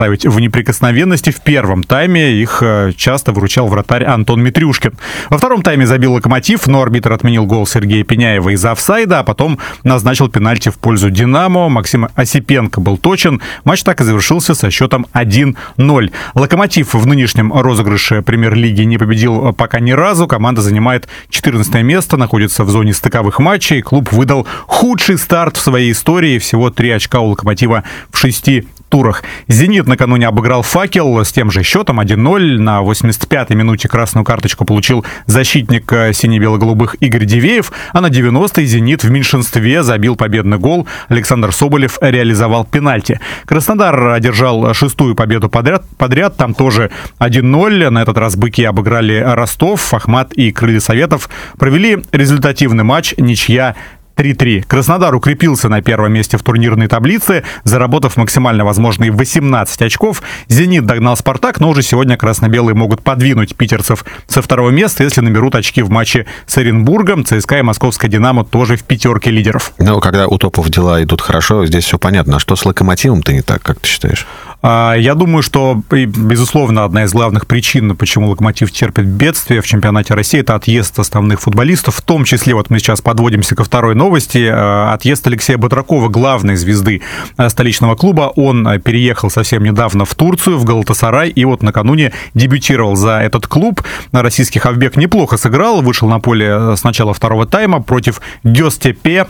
в неприкосновенности. В первом тайме их часто выручал вратарь Антон Митрюшкин. Во втором тайме забил «Локомотив», но арбитр отменил гол Сергея Пеняева из-за офсайда, а потом назначил пенальти в пользу «Динамо». Максим Осипенко был точен. Матч так и завершился со счетом 1-0. «Локомотив» в нынешнем розыгрыше премьер-лиги не победил пока ни разу. Команда занимает 14 место, находится в зоне стыковых матчей. Клуб выдал худший старт в своей истории. Всего 3 очка у «Локомотива» в 6 турах. «Зенит» накануне обыграл «Факел» с тем же счетом 1-0. На 85-й минуте красную карточку получил защитник сине-бело-голубых Игорь Дивеев, а на 90-й «Зенит» в меньшинстве забил победный гол. Александр Соболев реализовал пенальти. Краснодар одержал 6-ю победу подряд. Там тоже 1-0. На этот раз «Быки» обыграли Ростов. Ахмат и Крылья Советов провели результативный матч, ничья 3-3. Краснодар укрепился на первом месте в турнирной таблице, заработав максимально возможные 18 очков. «Зенит» догнал «Спартак», но уже сегодня красно-белые могут подвинуть питерцев со второго места, если наберут очки в матче с Оренбургом. ЦСКА и московская «Динамо» тоже в пятерке лидеров. Но когда у топов дела идут хорошо, здесь все понятно. А что с «Локомотивом»-то не так, как ты считаешь? Я думаю, что, безусловно, одна из главных причин, почему «Локомотив» терпит бедствие в чемпионате России, это отъезд основных футболистов, в том числе, вот мы сейчас подводимся ко второй новости, отъезд Алексея Батракова, главной звезды столичного клуба. Он переехал совсем недавно в Турцию, в Галатасарай, и вот накануне дебютировал за этот клуб. Российский хавбек неплохо сыграл, вышел на поле с начала второго тайма против Гёстепе,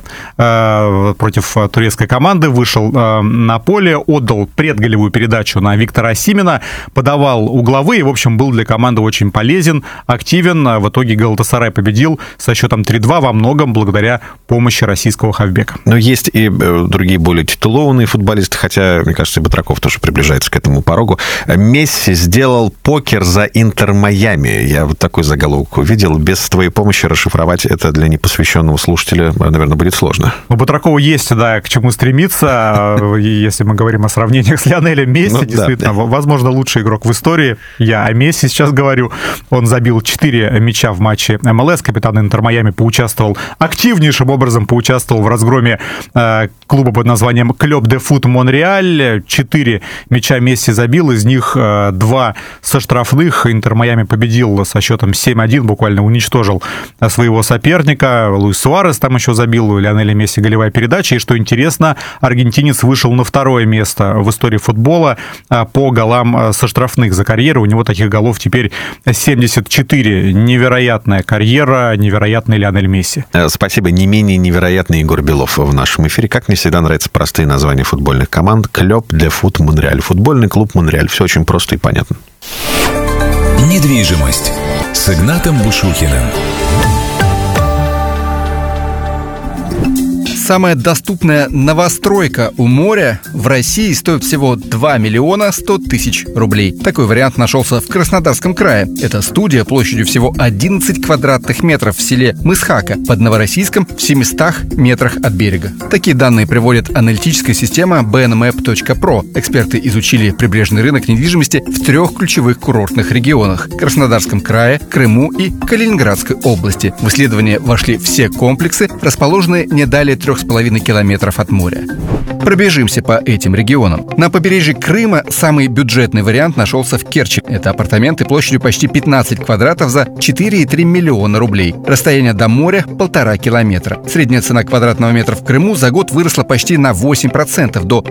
против турецкой команды, вышел на поле, отдал предголевую передачу на Виктора Осимина, подавал угловые, в общем, был для команды очень полезен, активен. В итоге Галатасарай победил со счетом 3-2 во многом благодаря помощи российского хавбека. Но есть и другие более титулованные футболисты, хотя, мне кажется, и Батраков тоже приближается к этому порогу. Месси сделал покер за Интер Майами. Я вот такой заголовок увидел. Без твоей помощи расшифровать это для непосвященного слушателя, наверное, будет сложно. У Батракова есть, да, к чему стремиться, если мы говорим о сравнениях с Лионелем Месси, действительно, возможно, лучший игрок в истории. Я о Месси сейчас говорю. Он забил 4 мяча в матче МЛС. Капитан Интер Майами поучаствовал, активнейшим образом поучаствовал в разгроме клуба под названием Club de Foot Монреаль. 4 мяча Месси забил, из них 2 со штрафных. Интер Майами победил со счетом 7-1, буквально уничтожил своего соперника. Луис Суарес там еще забил, у Лионеля Месси голевая передача. И что интересно, аргентинец вышел на 2-е место в истории футбола по голам со штрафных за карьеру. У него таких голов теперь 74. Невероятная карьера, невероятный Лионель Месси. Спасибо. Не менее невероятный Егор Белов в нашем эфире. Как мне всегда нравятся простые названия футбольных команд. Club de Foot Монреаль. Футбольный клуб Монреаль. Все очень просто и понятно. Недвижимость с Игнатом Бушухиным. Самая доступная новостройка у моря в России стоит всего 2 миллиона 100 тысяч рублей. Такой вариант нашелся в Краснодарском крае. Это студия площадью всего 11 квадратных метров в селе Мысхака под Новороссийском в 700 метрах от берега. Такие данные приводит аналитическая система BNMap.pro. Эксперты изучили прибрежный рынок недвижимости в 3 ключевых курортных регионах – Краснодарском крае, Крыму и Калининградской области. В исследование вошли все комплексы, расположенные не далее 3,5 километров от моря. Пробежимся по этим регионам. На побережье Крыма самый бюджетный вариант нашелся в Керчи. Это апартаменты площадью почти 15 квадратов за 4,3 миллиона рублей. Расстояние до моря – 1,5 километра. Средняя цена квадратного метра в Крыму за год выросла почти на 8%, до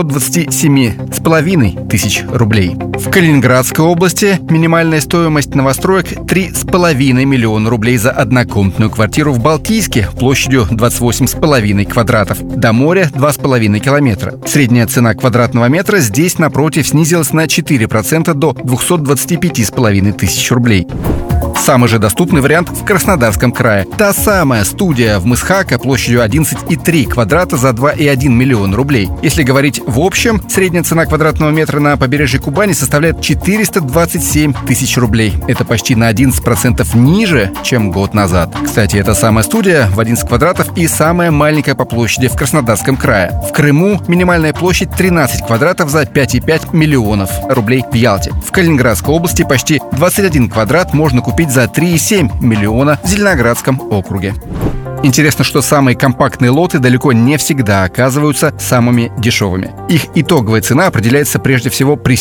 327,5 тысяч рублей. В Калининградской области минимальная стоимость новостроек – 3,5 миллиона рублей за однокомнатную квартиру в Балтийске площадью 28,5 квадратов. До моря – 2,5 километра. Средняя цена квадратного метра здесь, напротив, снизилась на 4% до 225,5 тысяч рублей. Самый же доступный вариант в Краснодарском крае. Та самая студия в Мысхака площадью 11,3 квадрата за 2,1 миллиона рублей. Если говорить в общем, средняя цена квадратного метра на побережье Кубани составляет 427 тысяч рублей. Это почти на 11% ниже, чем год назад. Кстати, эта самая студия в 11 квадратов и самая маленькая по площади в Краснодарском крае. В Крыму минимальная площадь 13 квадратов за 5,5 миллионов рублей в Ялте. В Калининградской области почти 21 квадрат можно купить за 3,7 миллиона в Зеленоградском округе. Интересно, что самые компактные лоты далеко не всегда оказываются самыми дешевыми. Их итоговая цена определяется прежде всего